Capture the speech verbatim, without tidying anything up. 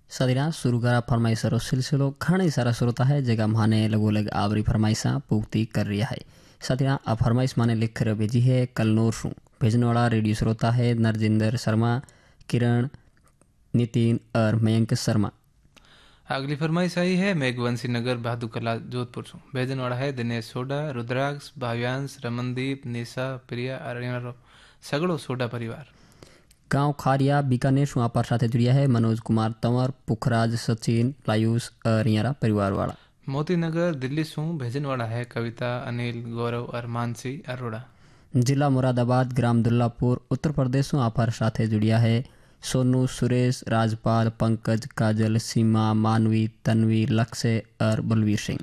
सदिना शुरू करा फरमाइशरो सिलसिलो घणे सारा श्रोता है जगह माने लगो लग आवरी फरमाइशा पूर्ति कर रहा है। सदिना आ फरमाइश माने लिख कर भेजी है कलनौर शू। भेजने वाला रेडियो श्रोता है नरजिंदर शर्मा, किरण, नितिन और मयंक शर्मा। अगली फरमाइश आई है मेघवंशी नगर बहादुरकला जोधपुर से। भेजने वाला है दिनेश सोडा, रुद्राक्ष, भाव्यांश, रमनदीप, निशा, प्रिया और सगड़ो सोडा परिवार। गांव खारिया बीकानेर शू आपार साथे जुड़िया है मनोज कुमार तंवर, पुखराज, सचिन, लायूस और रियारा परिवार वाला। मोती नगर दिल्ली से भेजने वाला है कविता, अनिल, गौरव और मानसी अरोड़ा। जिला मुरादाबाद, ग्राम दुल्लापुर, उत्तर प्रदेश आपार साथे जुड़िया है सोनू, सुरेश, राजपाल, पंकज, काजल, सीमा, मानवी, तन्वी, लक्ष्य और बलवीर सिंह।